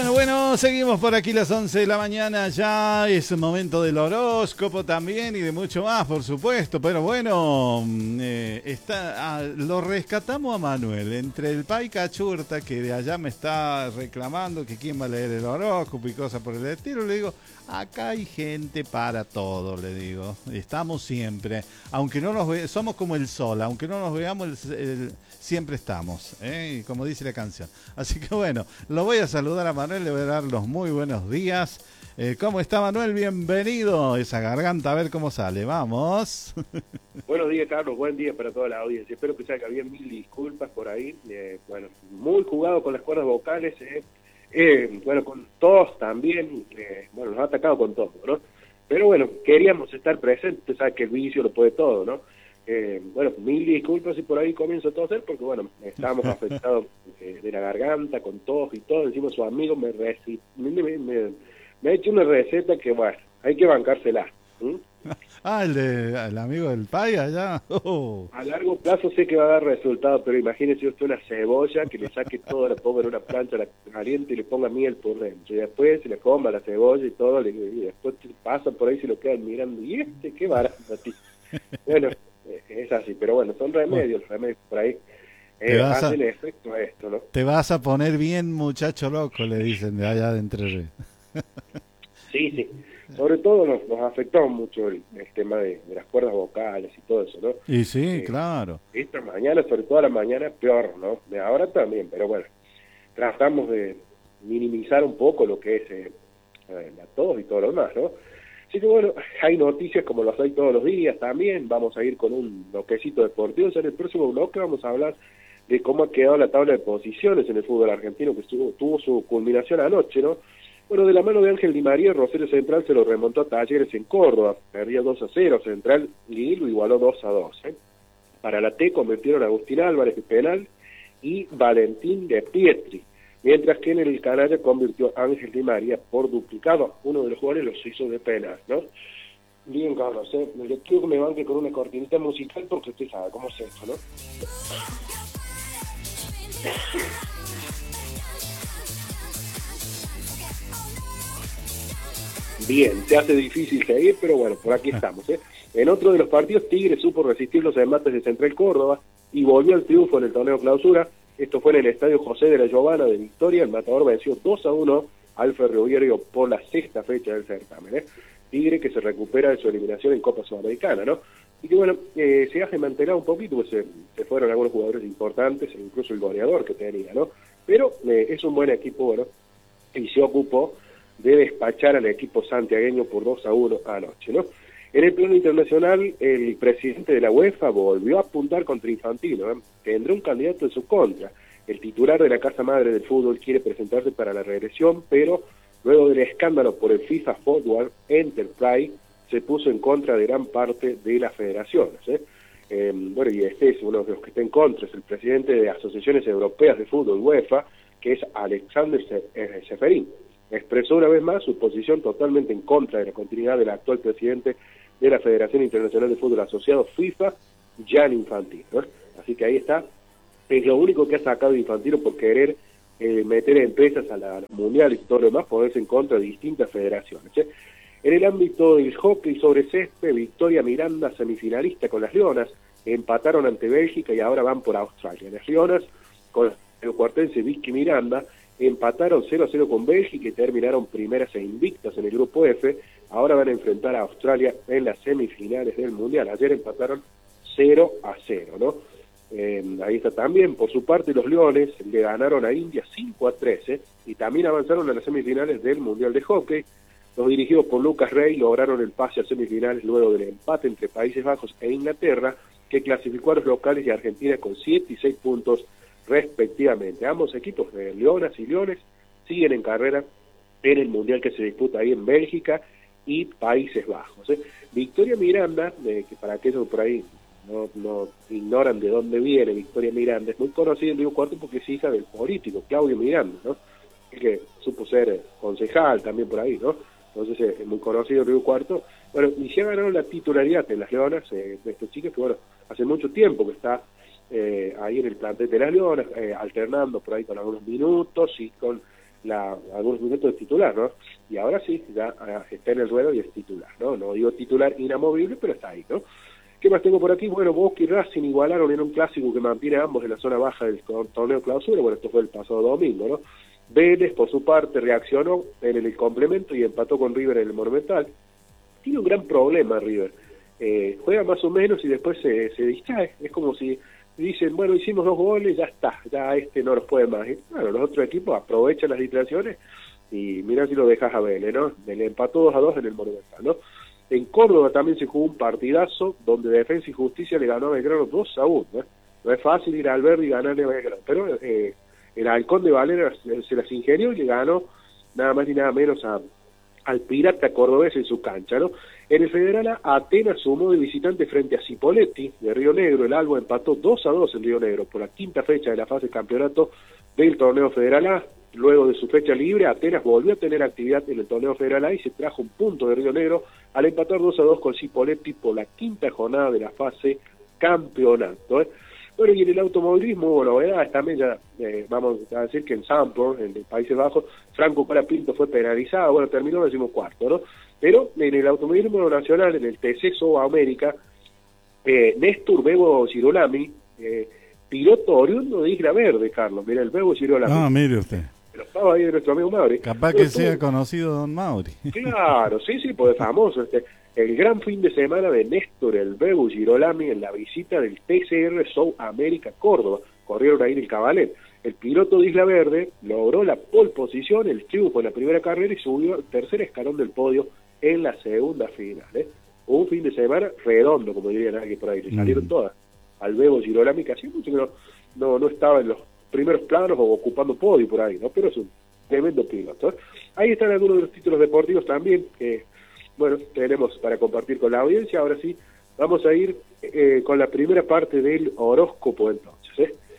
Bueno, seguimos por aquí las 11 de la mañana, ya es el momento del horóscopo también y de mucho más, por supuesto, pero bueno, lo rescatamos a Manuel, entre el Pai Cachurta, que de allá me está reclamando que quién va a leer el horóscopo y cosas por el estilo, le digo, acá hay gente para todo, le digo, estamos siempre, aunque no nos somos como el sol, aunque no nos veamos, siempre estamos, como dice la canción. Así que bueno, lo voy a saludar a Manuel, le voy a dar los muy buenos días. ¿Cómo está Manuel? Bienvenido. Esa garganta, a ver cómo sale. Vamos. Buenos días, Carlos. Buen día para toda la audiencia. Espero que salga bien. Mil disculpas por ahí. Bueno, muy jugado con las cuerdas vocales. Bueno, con tos también. Bueno, nos ha atacado con todo, ¿no? Pero bueno, queríamos estar presentes. Sabes que el vicio lo puede todo, ¿no? Bueno, mil disculpas si por ahí comienzo a toser, porque bueno, estamos afectados de la garganta, con tos y todo. Encima su amigo me ha hecho una receta que, bueno, hay que bancársela. El amigo del Pai allá. A largo plazo sé que va a dar resultado, pero imagínese usted una cebolla que le saque todo, la ponga en una plancha caliente y le ponga miel por dentro. Y después se le coma la cebolla y todo, y después pasa por ahí y se lo quedan mirando. Y qué barato a ti. Bueno, es así, pero bueno, son remedios por ahí. Hacen efecto a esto, ¿no? Te vas a poner bien muchacho loco, le dicen de allá de Entre Ríos. Sí. Sobre todo nos afectó mucho el tema de las cuerdas vocales y todo eso, ¿no? Y sí, claro. Esta mañana, sobre todo la mañana, peor, ¿no? Ahora también, pero bueno, tratamos de minimizar un poco lo que es la tos y todo lo demás, ¿no? Así que bueno, hay noticias como las hay todos los días también. Vamos a ir con un bloquecito deportivo. O sea, en el próximo bloque vamos a hablar de cómo ha quedado la tabla de posiciones en el fútbol argentino, que tuvo su culminación anoche, ¿no? Bueno, de la mano de Ángel Di María, Rosario Central se lo remontó a Talleres en Córdoba, perdía 2-0, Central y lo igualó 2-2. Para la T convirtieron a Agustín Álvarez de penal y Valentín de Pietri, mientras que en el Canalla convirtió a Ángel Di María por duplicado, uno de los jugadores los hizo de penal, ¿no? Bien, Carlos, le quiero que me banque con una cortinita musical porque usted sabe cómo es esto, ¿no? Bien, se hace difícil seguir, pero bueno, por aquí estamos. En otro de los partidos, Tigre supo resistir los embates de Central Córdoba y volvió al triunfo en el torneo clausura. Esto fue en el estadio José de la Giovana de Victoria. El Matador venció 2-1 al Ferroviario por la sexta fecha del certamen. Tigre que se recupera de su eliminación en Copa Sudamericana, ¿no? Y que bueno, se ha desmantelado un poquito, pues se fueron algunos jugadores importantes, incluso el goleador que tenía, ¿no? Pero es un buen equipo, bueno, y se ocupó de despachar al equipo santiagueño por 2-1 anoche, ¿no? En el plano internacional, el presidente de la UEFA volvió a apuntar contra Infantino, tendrá un candidato en su contra. El titular de la Casa Madre del Fútbol quiere presentarse para la reelección, pero luego del escándalo por el FIFA Forward Enterprise, se puso en contra de gran parte de las federaciones. Bueno, y este es uno de los que está en contra, es el presidente de Asociaciones Europeas de Fútbol, UEFA, que es Alexander Seferin. Expresó una vez más su posición totalmente en contra de la continuidad del actual presidente de la Federación Internacional de Fútbol Asociado, FIFA, Gianni Infantino, ¿no? Así que ahí está, es lo único que ha sacado Infantino por querer meter empresas a la mundial y todo lo demás, ponerse en contra de distintas federaciones. En el ámbito del hockey sobre césped, Victoria Miranda, semifinalista con las Leonas, empataron ante Bélgica y ahora van por Australia. Las Leonas, con el cuartense Vicky Miranda, empataron 0-0 con Bélgica y terminaron primeras e invictas en el grupo F. Ahora van a enfrentar a Australia en las semifinales del Mundial. Ayer empataron 0-0, ¿no? Ahí está también, por su parte, los Leones le ganaron a India 5-13 y también avanzaron a las semifinales del Mundial de Hockey. Los dirigidos por Lucas Rey lograron el pase a semifinales luego del empate entre Países Bajos e Inglaterra, que clasificó a los locales de Argentina con 7 y 6 puntos respectivamente. Ambos equipos, Leonas y Leones, siguen en carrera en el Mundial que se disputa ahí en Bélgica y Países Bajos. Victoria Miranda, que para aquellos por ahí no ignoran de dónde viene Victoria Miranda, es muy conocida en Río Cuarto porque es hija del político Claudio Miranda, ¿no? Que supo ser concejal también por ahí, ¿no? Entonces es muy conocido en Río Cuarto. Bueno, y ya ganaron la titularidad en las Leonas, de estos chicos que, bueno, hace mucho tiempo que está ahí en el plantel de las Leonas, alternando por ahí con algunos minutos y con algunos minutos de titular, ¿no? Y ahora sí, ya está en el ruedo y es titular, ¿no? No digo titular inamovible, pero está ahí, ¿no? ¿Qué más tengo por aquí? Bueno, Boca y Racing igualaron en un clásico que mantiene a ambos en la zona baja del torneo clausura. Bueno, esto fue el pasado domingo, ¿no? Vélez, por su parte, reaccionó en el complemento y empató con River en el Monumental. Tiene un gran problema River. Juega más o menos y después se distrae. Es como si dicen, bueno, hicimos 2 goles, ya está, ya no los puede más. Bueno, los otros equipos aprovechan las distracciones y mirá si lo dejas a Vélez, ¿no? Le empató 2-2 en el Monumental, ¿no? En Córdoba también se jugó un partidazo donde Defensa y Justicia le ganó a Belgrano 2-1, ¿no? No es fácil ir al Alberdi y ganarle a Belgrano, pero el Halcón de Valera se las ingenió y le ganó nada más ni nada menos al Pirata Cordobés en su cancha, ¿no? En el Federal A, Atenas sumó de visitante frente a Cipolletti de Río Negro. El Albo empató 2-2 en Río Negro por la 5ª fecha de la fase de campeonato del torneo Federal A. Luego de su fecha libre, Atenas volvió a tener actividad en el torneo Federal A y se trajo un punto de Río Negro al empatar 2-2 con Cipolletti por la 5ª jornada de la fase campeonato, ¿eh? Bueno, y en el automovilismo hubo novedades también, ya vamos a decir que en Zandvoort, en los Países Bajos, Franco Colapinto fue penalizado, bueno, terminó en el 14º, ¿no? Pero en el automovilismo nacional, en el TC Soba América, Néstor Bebo Girolami, piloto oriundo de Isla Verde, Carlos, mira, el Bebo Girolami. Ah, mire usted. Pero estaba ahí de nuestro amigo Mauri. Capaz que sea conocido don Mauri. Claro, sí, pues es famoso. El gran fin de semana de Néstor el Bebo Girolami en la visita del TCR South América Córdoba. Corrieron ahí en el Cabalet. El piloto de Isla Verde logró la pole posición, el triunfo en la primera carrera y subió al tercer escalón del podio en la segunda final. Un fin de semana redondo, como dirían aquí por ahí. Le salieron todas al Bebo Girolami, que hacía mucho que no estaba en los primeros planos o ocupando podio por ahí, ¿no? Pero es un tremendo piloto. Ahí están algunos de los títulos deportivos también que, bueno, tenemos para compartir con la audiencia. Ahora sí, vamos a ir con la primera parte del horóscopo entonces,